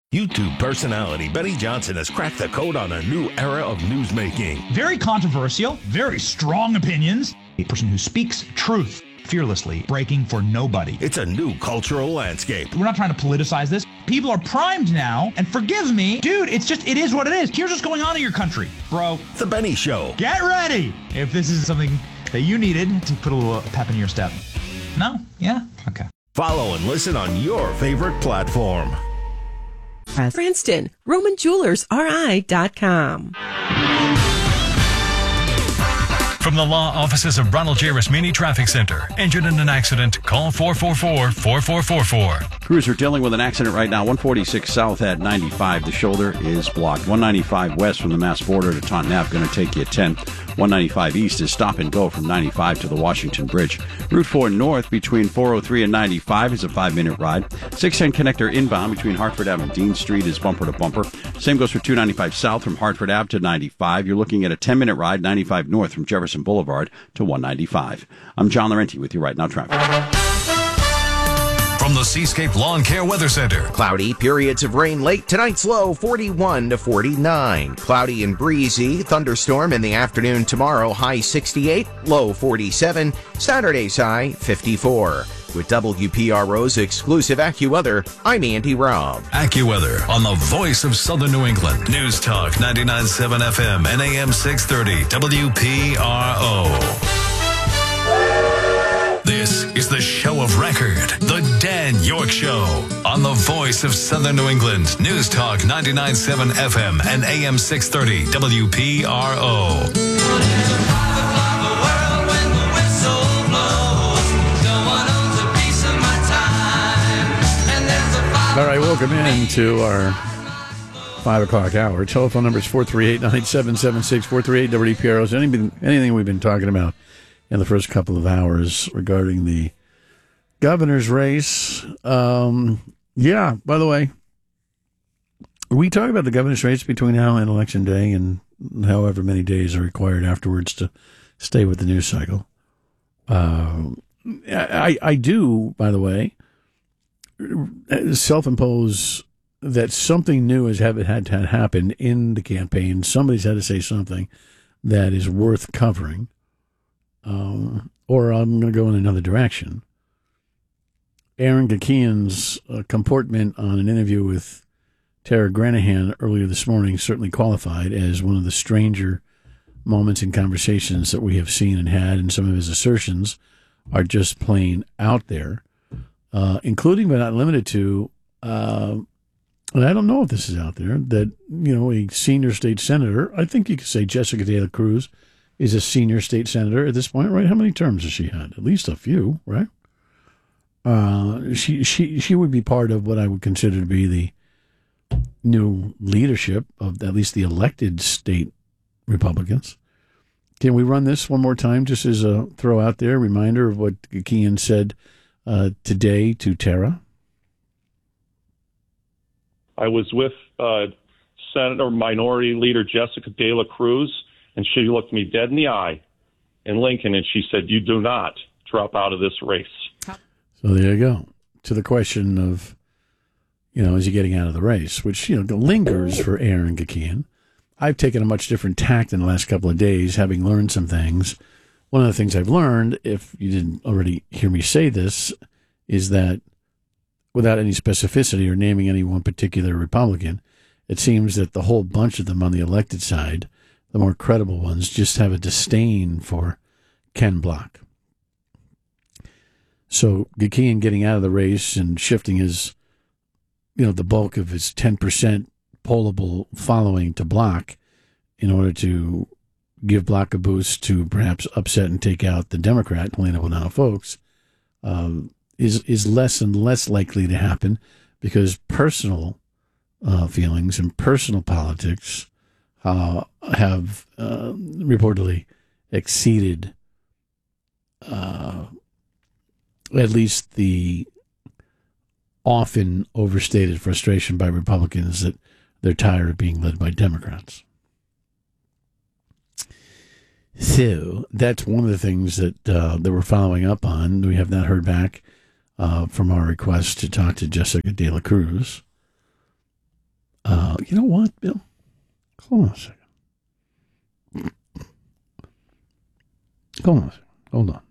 YouTube personality Benny Johnson has cracked the code on a new era of newsmaking. Very controversial, very strong opinions. A person who speaks truth fearlessly, breaking for nobody. It's a new cultural landscape. We're not trying to politicize this. People are primed now, and forgive me, dude, it is what it is. Here's what's going on in your country, bro. The Benny Show. Get ready if this is something that you needed to put a little pep in your step. No? Yeah? Okay. Follow and listen on your favorite platform. Cranston, RomanJewelersRI.com. From the law offices of Ronald J. Rasmini Traffic Center. Injured in an accident? Call 444-4444. Crews are dealing with an accident right now. 146 south at 95. The shoulder is blocked. 195 west from the Mass border to Taunton Ave going to take you at 10. 195 east is stop and go from 95 to the Washington Bridge. Route 4 north between 403 and 95 is a 5-minute ride. 610 connector inbound between Hartford Ave and Dean Street is bumper to bumper. Same goes for 295 south from Hartford Ave to 95. You're looking at a 10-minute ride, 95 north from Jefferson Boulevard to 195. I'm John Laurenti with you right now, traffic. From the Seascape Lawn Care Weather Center. Cloudy, periods of rain late. Tonight's low 41 to 49. Cloudy and breezy. Thunderstorm in the afternoon tomorrow. High 68, low 47. Saturday's high 54. With WPRO's exclusive AccuWeather, I'm Andy Robb. AccuWeather on the voice of Southern New England. News Talk 99.7 FM and AM 630 WPRO. This is the show of record, The Dan York Show, on the voice of Southern New England. News Talk 99.7 FM and AM 630 WPRO. All right, welcome in to our 5 o'clock hour. Telephone number is 438-9776, 438-WPRO. Anything we've been talking about in the first couple of hours regarding the governor's race. Yeah, by the way, we talk about the governor's race between now and Election Day and however many days are required afterwards to stay with the news cycle. I do, by the way, self-impose that something new has had to happen in the campaign. Somebody's had to say something that is worth covering. Or I'm going to go in another direction. Aaron Gakian's comportment on an interview with Tara Granahan earlier this morning certainly qualified as one of the stranger moments in conversations that we have seen and had, and some of his assertions are just plain out there, including but not limited to, and I don't know if this is out there, that, a senior state senator, I think you could say Jessica De La Cruz, is a senior state senator at this point, right? How many terms has she had? At least a few, right? She would be part of what I would consider to be the new leadership of at least the elected state Republicans. Can we run this one more time, just as a throw out there, reminder of what Gakian said today to Tara? I was with Senator Minority Leader Jessica De La Cruz, and she looked me dead in the eye in Lincoln, and she said, "You do not drop out of this race." So there you go. To the question of, is he getting out of the race, which, lingers for Aaron Gakian. I've taken a much different tact in the last couple of days, having learned some things. One of the things I've learned, if you didn't already hear me say this, is that without any specificity or naming any one particular Republican, it seems that the whole bunch of them on the elected side, the more credible ones, just have a disdain for Ken Block. So Gakian getting out of the race and shifting his, the bulk of his 10% pollable following to Block in order to give Block a boost to perhaps upset and take out the Democrat, Helena Bonanno folks, is less and less likely to happen because personal feelings and personal politics have reportedly exceeded at least the often overstated frustration by Republicans that they're tired of being led by Democrats. So that's one of the things that we're following up on. We have not heard back from our request to talk to Jessica De La Cruz. You know what, Bill? Hold on a second. Hold on.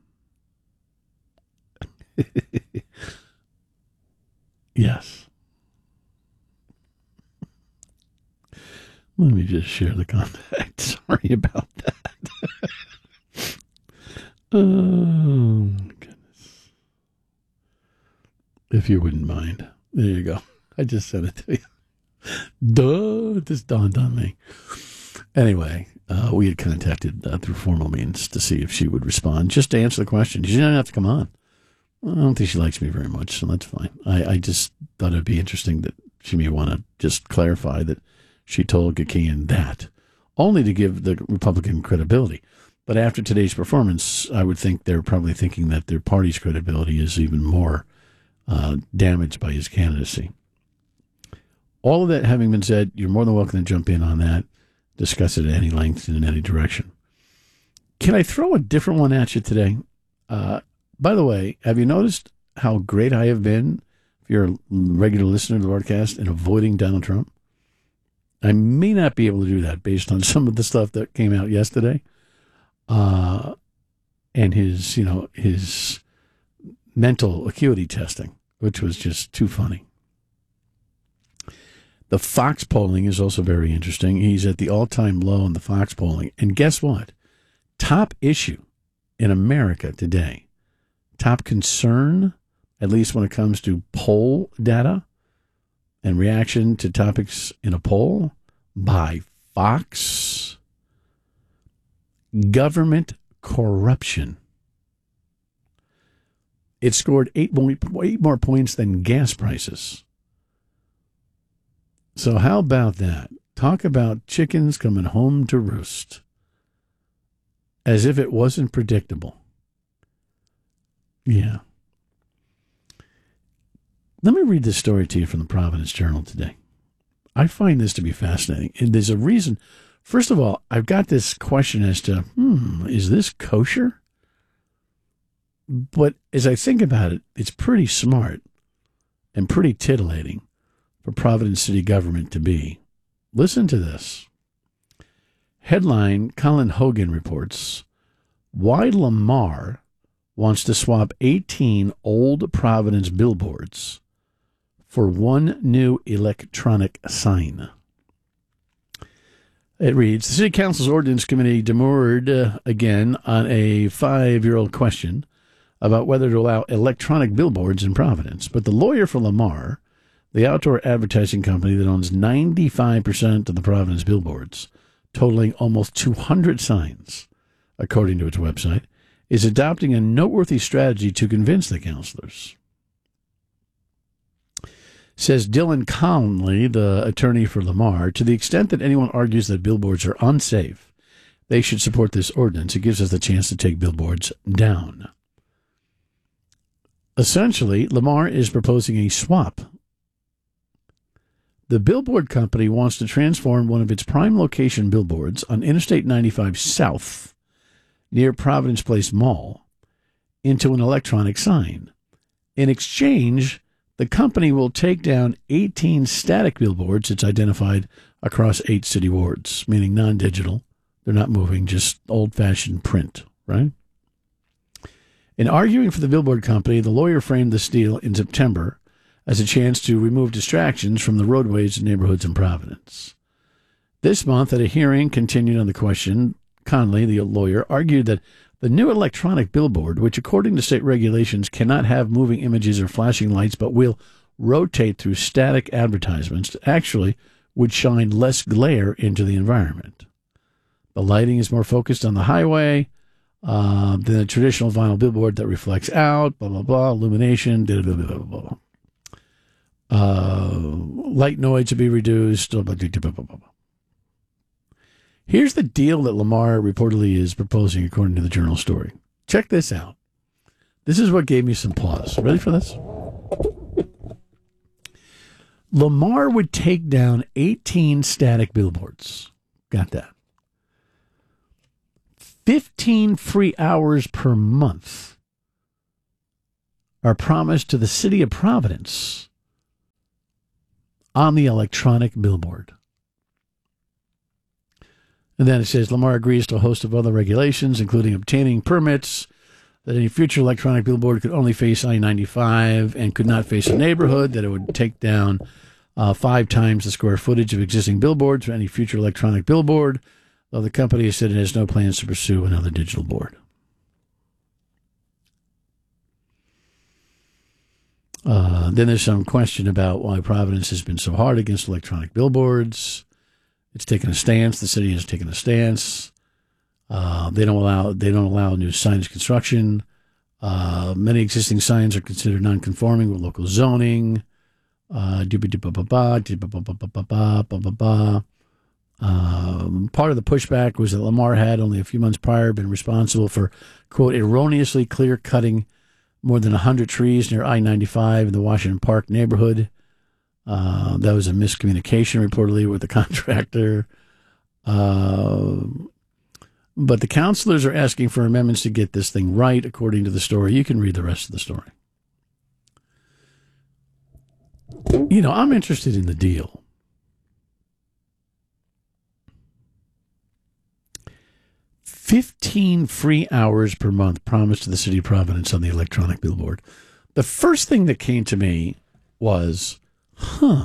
Yes. Let me just share the contact. Sorry about that. Oh, my goodness. If you wouldn't mind. There you go. I just sent it to you. Duh, it just dawned on me. Anyway, we had contacted through formal means to see if she would respond, just to answer the question. She didn't have to come on. I don't think she likes me very much, so that's fine. I just thought it would be interesting that she may want to just clarify that she told Gakian that, only to give the Republican credibility. But after today's performance, I would think they're probably thinking that their party's credibility is even more damaged by his candidacy. All of that having been said, you're more than welcome to jump in on that, discuss it at any length and in any direction. Can I throw a different one at you today? By the way, have you noticed how great I have been, if you're a regular listener to the broadcast, in avoiding Donald Trump? I may not be able to do that based on some of the stuff that came out yesterday, and his mental acuity testing, which was just too funny. The Fox polling is also very interesting. He's at the all-time low in the Fox polling. And guess what? Top issue in America today, top concern, at least when it comes to poll data and reaction to topics in a poll by Fox, government corruption. It scored 8 more points than gas prices. So how about that? Talk about chickens coming home to roost. As if it wasn't predictable. Yeah. Let me read this story to you from the Providence Journal today. I find this to be fascinating. And there's a reason. First of all, I've got this question as to, is this kosher? But as I think about it, it's pretty smart and pretty titillating for Providence city government to be. Listen to this. Headline, Colin Hogan reports, why Lamar wants to swap 18 old Providence billboards for one new electronic sign. It reads, the City Council's Ordinance Committee demurred again on a 5-year-old question about whether to allow electronic billboards in Providence. But the lawyer for Lamar, the outdoor advertising company that owns 95% of the Providence billboards, totaling almost 200 signs, according to its website, is adopting a noteworthy strategy to convince the councilors. Says Dylan Conley, the attorney for Lamar, to the extent that anyone argues that billboards are unsafe, they should support this ordinance. It gives us the chance to take billboards down. Essentially, Lamar is proposing a swap. The billboard company wants to transform one of its prime location billboards on Interstate 95 South, near Providence Place Mall, into an electronic sign. In exchange, the company will take down 18 static billboards it's identified across 8 city wards, meaning non-digital. They're not moving, just old-fashioned print, right? In arguing for the billboard company, the lawyer framed this deal in September as a chance to remove distractions from the roadways and neighborhoods in Providence. This month, at a hearing continued on the question, Conley, the lawyer, argued that the new electronic billboard, which according to state regulations cannot have moving images or flashing lights but will rotate through static advertisements, actually would shine less glare into the environment. The lighting is more focused on the highway than a traditional vinyl billboard that reflects out, blah, blah, blah, illumination, blah, blah, blah, blah, blah. Light noise to be reduced, blah, blah, blah, blah, blah, blah. Here's the deal that Lamar reportedly is proposing, according to the Journal story. Check this out. This is what gave me some pause. Ready for this? Lamar would take down 18 static billboards. Got that. 15 free hours per month are promised to the city of Providence on the electronic billboard. And then it says Lamar agrees to a host of other regulations, including obtaining permits, that any future electronic billboard could only face I-95 and could not face a neighborhood, that it would take down 5 times the square footage of existing billboards for any future electronic billboard, though the company has said it has no plans to pursue another digital board. Then there's some question about why Providence has been so hard against electronic billboards. It's taken a stance. The city has taken a stance. They don't allow new signage construction. Many existing signs are considered non-conforming with local zoning. Part of the pushback was that Lamar had only a few months prior been responsible for, quote, erroneously clear-cutting more than 100 trees near I-95 in the Washington Park neighborhood. That was a miscommunication, reportedly, with the contractor. But the councilors are asking for amendments to get this thing right, according to the story. You can read the rest of the story. You know, I'm interested in the deal. $15 free hours per month promised to the city of Providence on the electronic billboard. The first thing that came to me was,